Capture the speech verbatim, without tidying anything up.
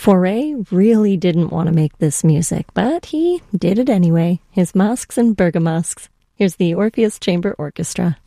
Fauré really didn't want to make this music, but he did it anyway. His Masks and Bergamasques. Here's the Orpheus Chamber Orchestra.